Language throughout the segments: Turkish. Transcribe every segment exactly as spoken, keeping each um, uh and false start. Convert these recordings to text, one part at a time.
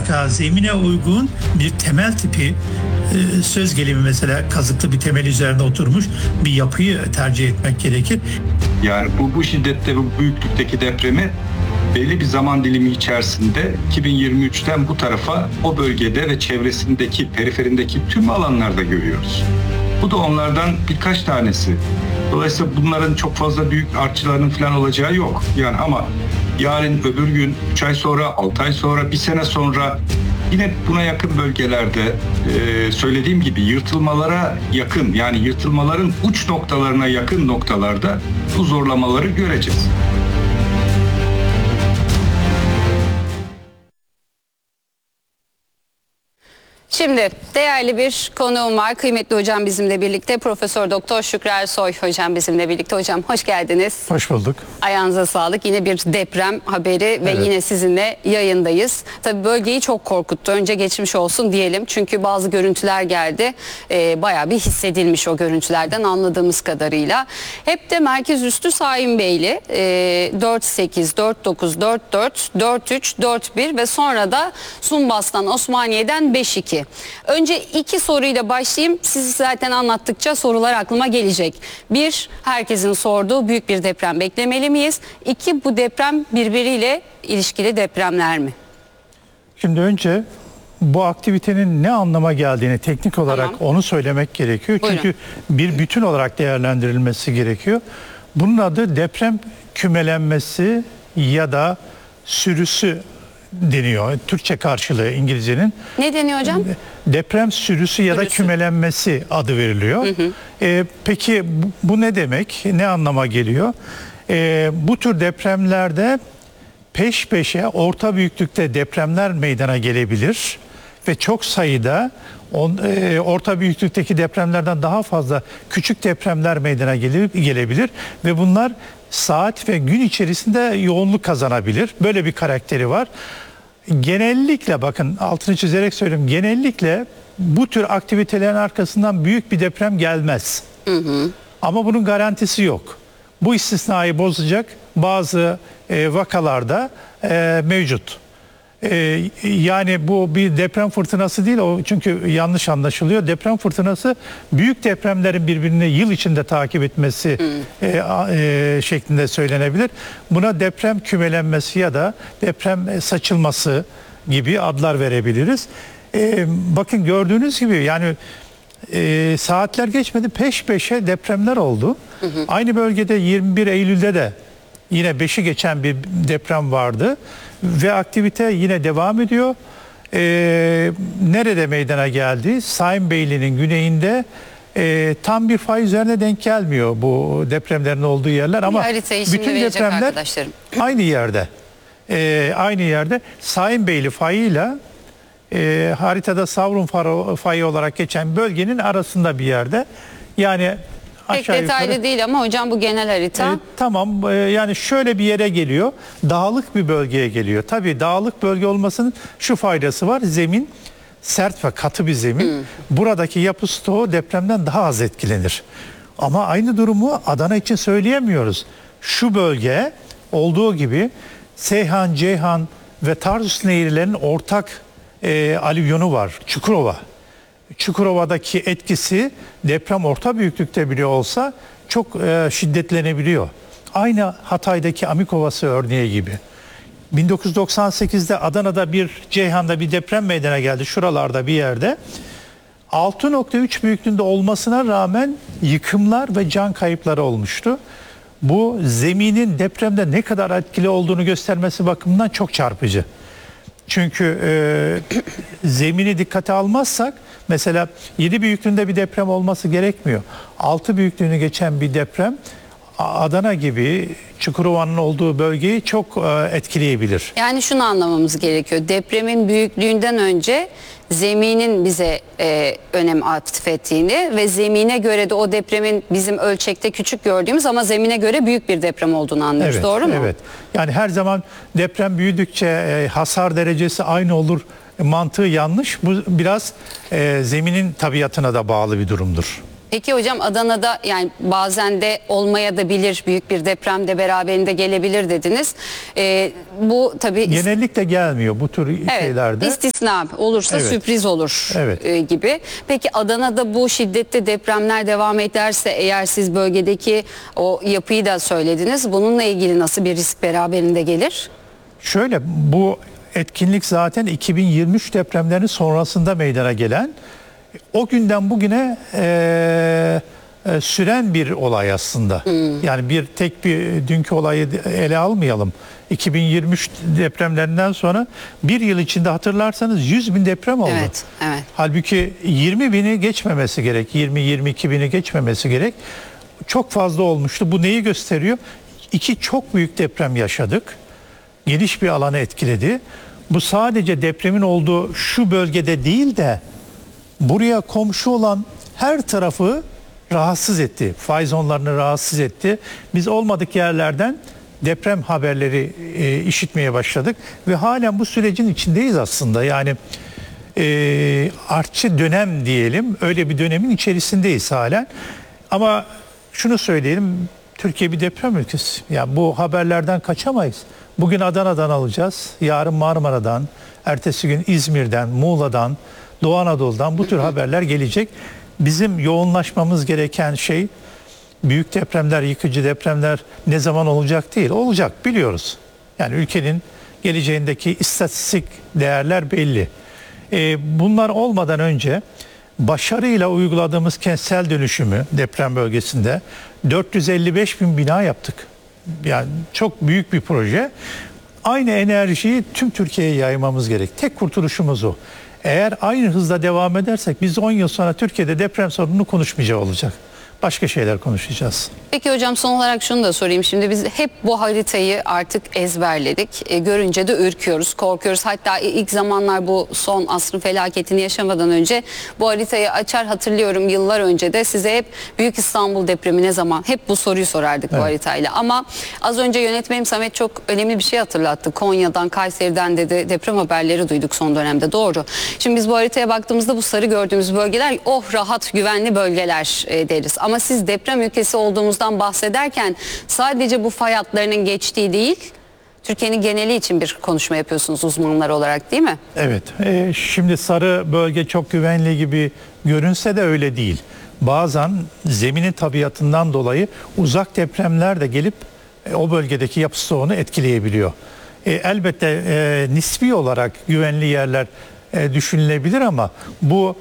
mutlaka zemine uygun bir temel tipi, e, söz gelimi mesela kazıklı bir temel üzerine oturmuş bir yapıyı tercih etmek gerekir. Yani bu, bu şiddette ve bu büyüklükteki depremi belli bir zaman dilimi içerisinde iki bin yirmi üçten bu tarafa o bölgede ve çevresindeki, periferindeki tüm alanlarda görüyoruz. Bu da onlardan birkaç tanesi. Dolayısıyla bunların çok fazla büyük artçılarının falan olacağı yok. Yani ama yarın, öbür gün, üç ay sonra, altı ay sonra, bir sene sonra yine buna yakın bölgelerde e, söylediğim gibi yırtılmalara yakın, yani yırtılmaların uç noktalarına yakın noktalarda bu zorlamaları göreceğiz. Şimdi değerli bir konuğum var. Kıymetli hocam bizimle birlikte. Profesör Doktor Şükrü Ersoy hocam bizimle birlikte. Hocam hoş geldiniz. Hoş bulduk. Ayağınıza sağlık. Yine bir deprem haberi ve evet. yine sizinle yayındayız. Tabii bölgeyi çok korkuttu. Önce geçmiş olsun diyelim. Çünkü bazı görüntüler geldi. Ee, bayağı bir hissedilmiş o görüntülerden anladığımız kadarıyla. Hep de merkez üstü Saimbeyli e, dört sekiz, dört dokuz, dört dört, dört üç, dört bir ve sonra da Sumbas'tan, Osmaniye'den beş iki. Önce iki soruyla başlayayım. Siz zaten anlattıkça sorular aklıma gelecek. Bir, herkesin sorduğu büyük bir deprem beklemeli miyiz? İki, bu deprem birbiriyle ilişkili depremler mi? Şimdi önce bu aktivitenin ne anlama geldiğini teknik olarak tamam. onu söylemek gerekiyor. Buyurun. Çünkü bir bütün olarak değerlendirilmesi gerekiyor. Bunun adı deprem kümelenmesi ya da sürüsü deniyor. Türkçe karşılığı İngilizcenin. Ne deniyor hocam? Deprem sürüsü ya da Sürüsü. kümelenmesi adı veriliyor. Hı hı. Ee, peki bu, bu ne demek? Ne anlama geliyor? Ee, bu tür depremlerde peş peşe orta büyüklükte depremler meydana gelebilir ve çok sayıda on, e, orta büyüklükteki depremlerden daha fazla küçük depremler meydana gele, gelebilir ve bunlar saat ve gün içerisinde yoğunluk kazanabilir. Böyle bir karakteri var. Genellikle bakın altını çizerek söyleyeyim. Genellikle bu tür aktivitelerin arkasından büyük bir deprem gelmez. Hı hı. Ama bunun garantisi yok. Bu istisnayı bozacak bazı e, vakalarda e, mevcut. E, yani bu bir deprem fırtınası değil, o çünkü yanlış anlaşılıyor. Deprem fırtınası büyük depremlerin birbirini yıl içinde takip etmesi hmm. e, e, şeklinde söylenebilir. Buna deprem kümelenmesi ya da deprem saçılması gibi adlar verebiliriz. E, bakın gördüğünüz gibi yani e, saatler geçmedi, peş peşe depremler oldu. Hı hı. Aynı bölgede yirmi bir Eylül'de de yine beşi geçen bir deprem vardı ve aktivite yine devam ediyor. Ee, nerede meydana geldi? Saimbeyli'nin güneyinde e, tam bir fay üzerine denk gelmiyor bu depremlerin olduğu yerler ama bütün depremler aynı yerde. Ee, aynı yerde Saimbeyli fayıyla e, haritada Savrun fayı olarak geçen bölgenin arasında bir yerde. Yani pek detaylı yukarı değil ama hocam bu genel harita. E, tamam e, yani şöyle bir yere geliyor. Dağlık bir bölgeye geliyor. Tabii dağlık bölge olmasının şu faydası var. Zemin sert ve katı bir zemin. Hmm. Buradaki yapı stoğu depremden daha az etkilenir. Ama aynı durumu Adana için söyleyemiyoruz. Şu bölge olduğu gibi Seyhan, Ceyhan ve Tarsus nehirlerinin ortak e, alüvyonu var. Çukurova. Çukurova'daki etkisi deprem orta büyüklükte bile olsa çok e, şiddetlenebiliyor. Aynı Hatay'daki Amikovası örneği gibi. bin dokuz yüz doksan sekizde Adana'da bir Ceyhan'da bir deprem meydana geldi. Şuralarda bir yerde. altı nokta üç büyüklüğünde olmasına rağmen yıkımlar ve can kayıpları olmuştu. Bu zeminin depremde ne kadar etkili olduğunu göstermesi bakımından çok çarpıcı. Çünkü e, zemini dikkate almazsak mesela yedi büyüklüğünde bir deprem olması gerekmiyor. altı büyüklüğünü geçen bir deprem Adana gibi Çukurova'nın olduğu bölgeyi çok e, etkileyebilir. Yani şunu anlamamız gerekiyor. Depremin büyüklüğünden önce zeminin bize e, önem atfettiğini ve zemine göre de o depremin bizim ölçekte küçük gördüğümüz ama zemine göre büyük bir deprem olduğunu anlıyoruz. Evet, doğru mu? Evet. Yani her zaman deprem büyüdükçe e, hasar derecesi aynı olur mantığı yanlış. Bu biraz e, zeminin tabiatına da bağlı bir durumdur. Peki hocam Adana'da yani bazen de olmaya da bilir, büyük bir deprem de beraberinde gelebilir dediniz. Ee, bu tabii Genellikle gelmiyor bu tür evet, şeylerde. istisna olursa Evet. sürpriz olur Evet. e, gibi. Peki Adana'da bu şiddetli depremler devam ederse eğer siz bölgedeki o yapıyı da söylediniz. Bununla ilgili nasıl bir risk beraberinde gelir? Şöyle, bu etkinlik zaten iki bin yirmi üç depremlerinin sonrasında meydana gelen, o günden bugüne e, e, süren bir olay aslında. Hmm. Yani bir tek bir dünkü olayı ele almayalım. iki bin yirmi üç depremlerinden sonra bir yıl içinde hatırlarsanız yüz bin deprem oldu. Evet, evet. Halbuki yirmi bini geçmemesi gerek. yirmi yirmi iki bini geçmemesi gerek. Çok fazla olmuştu. Bu neyi gösteriyor? İki çok büyük deprem yaşadık. Geniş bir alanı etkiledi. Bu sadece depremin olduğu şu bölgede değil de buraya komşu olan her tarafı rahatsız etti. Fay zonlarını rahatsız etti. Biz olmadık yerlerden deprem haberleri e, işitmeye başladık ve halen bu sürecin içindeyiz aslında. Yani e, artçı dönem diyelim, öyle bir dönemin içerisindeyiz halen. Ama şunu söyleyelim, Türkiye bir deprem ülkesi. Yani bu haberlerden kaçamayız. Bugün Adana'dan alacağız, yarın Marmara'dan, ertesi gün İzmir'den, Muğla'dan, Doğu Anadolu'dan bu tür haberler gelecek. Bizim yoğunlaşmamız gereken şey büyük depremler, yıkıcı depremler ne zaman olacak değil. Olacak, biliyoruz. Yani ülkenin geleceğindeki istatistik değerler belli. Ee, bunlar olmadan önce başarıyla uyguladığımız kentsel dönüşümü deprem bölgesinde dört yüz elli beş bin bina yaptık. Yani çok büyük bir proje. Aynı enerjiyi tüm Türkiye'ye yaymamız gerek. Tek kurtuluşumuz o. Eğer aynı hızla devam edersek biz on yıl sonra Türkiye'de deprem sorununu konuşmayacağı olacak. Başka şeyler konuşacağız. Peki hocam son olarak şunu da sorayım. Şimdi biz hep bu haritayı artık ezberledik. E, görünce de ürküyoruz, korkuyoruz. Hatta ilk zamanlar bu son asrın felaketini yaşamadan önce bu haritayı açar hatırlıyorum yıllar önce de size hep Büyük İstanbul depremi ne zaman? Hep bu soruyu sorardık evet. bu haritayla. Ama az önce yönetmenim Samet çok önemli bir şey hatırlattı. Konya'dan, Kayseri'den de, de deprem haberleri duyduk son dönemde. Doğru. Şimdi biz bu haritaya baktığımızda bu sarı gördüğümüz bölgeler oh rahat, güvenli bölgeler e, deriz. Ama siz deprem ülkesi olduğumuzdan bahsederken sadece bu fay hatlarının geçtiği değil, Türkiye'nin geneli için bir konuşma yapıyorsunuz uzmanlar olarak, değil mi? Evet. E, şimdi sarı bölge çok güvenli gibi görünse de öyle değil. Bazen zeminin tabiatından dolayı uzak depremler de gelip e, o bölgedeki yapı stoğunu etkileyebiliyor. E, elbette e, nispi olarak güvenli yerler E, düşünülebilir ama bu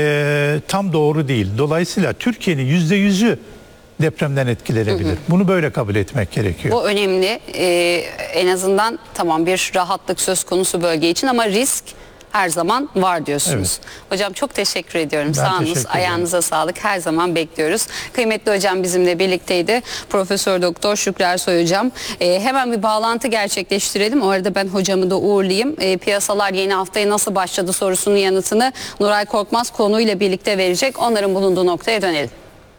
e, tam doğru değil. Dolayısıyla Türkiye'nin yüzde yüzü depremden etkilenebilir. Hı hı. Bunu böyle kabul etmek gerekiyor. Bu önemli. Ee, en azından tamam bir rahatlık söz konusu bölge için ama risk her zaman var diyorsunuz. Evet. Hocam çok teşekkür ediyorum. Ben Sağolunuz, teşekkür ayağınıza sağlık. Her zaman bekliyoruz. Kıymetli hocam bizimle birlikteydi. Profesör Doktor Şükrü Ersoy hocam. Ee, hemen bir bağlantı gerçekleştirelim. O arada ben hocamı da uğurlayayım. Ee, piyasalar yeni haftaya nasıl başladı sorusunun yanıtını Nuray Korkmaz konuyla birlikte verecek. Onların bulunduğu noktaya dönelim.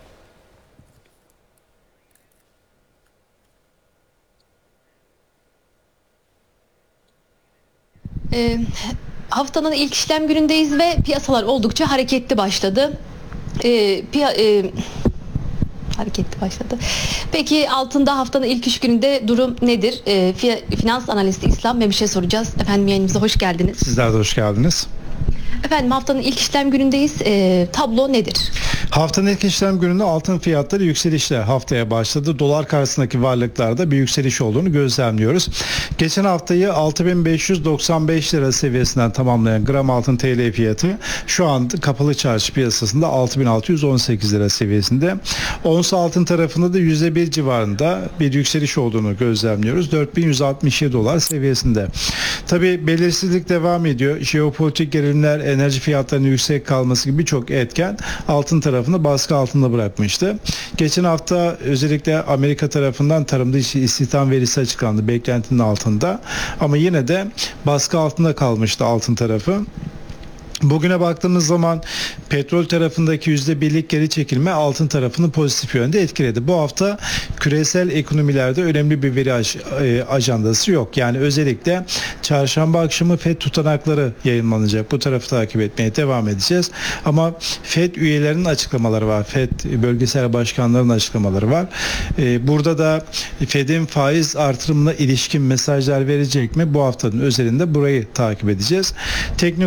Ee, haftanın ilk işlem günündeyiz ve piyasalar oldukça hareketli başladı. Ee, piya, e, hareketli başladı. Peki altında haftanın ilk iş gününde durum nedir? Ee, finans analisti İslam Memiş'e soracağız. Efendim yayınımıza hoş geldiniz. Sizler de hoş geldiniz. Efendim haftanın ilk işlem günündeyiz. Ee, tablo nedir? Haftanın ilk işlem gününde altın fiyatları yükselişle haftaya başladı. Dolar karşısındaki varlıklarda bir yükseliş olduğunu gözlemliyoruz. Geçen haftayı altı bin beş yüz doksan beş lira seviyesinden tamamlayan gram altın T L fiyatı şu an kapalı çarşı piyasasında altı bin altı yüz on sekiz lira seviyesinde. Ons altın tarafında da yüzde bir civarında bir yükseliş olduğunu gözlemliyoruz. dört bin yüz altmış yedi dolar seviyesinde. Tabii belirsizlik devam ediyor. Jeopolitik gerilimler, enerji fiyatlarının yüksek kalması gibi birçok etken altın tarafını baskı altında bırakmıştı. Geçen hafta özellikle Amerika tarafından tarımda istihdam verisi açıklandı beklentinin altında. Ama yine de baskı altında kalmıştı altın tarafı. Bugüne baktığımız zaman petrol tarafındaki yüzde birlik geri çekilme altın tarafını pozitif yönde etkiledi. Bu hafta küresel ekonomilerde önemli bir veri aj- e, ajandası yok. Yani özellikle çarşamba akşamı Fed tutanakları yayınlanacak. Bu tarafı takip etmeye devam edeceğiz. Ama Fed üyelerinin açıklamaları var. Fed bölgesel başkanlarının açıklamaları var. E, burada da Fed'in faiz artırımına ilişkin mesajlar verecek mi? Bu haftanın özelinde burayı takip edeceğiz. Teknik